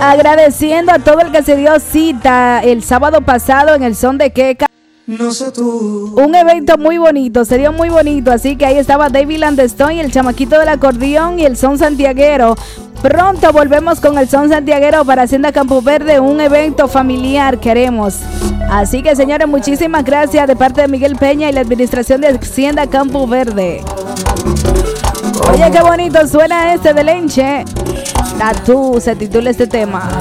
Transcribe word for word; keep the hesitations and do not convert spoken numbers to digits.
Agradeciendo a todo el que se dio cita el sábado pasado en el Son de Queca. No sé tú. Un evento muy bonito, se dio muy bonito, así que ahí estaba David Landestone y el chamaquito del acordeón y el son santiaguero. Pronto volvemos con el son santiaguero para Hacienda Campo Verde, un evento familiar queremos. Así que señores, muchísimas gracias de parte de Miguel Peña y la administración de Hacienda Campo Verde. Oye, qué bonito suena este de Lenche. Tatú se titula este tema.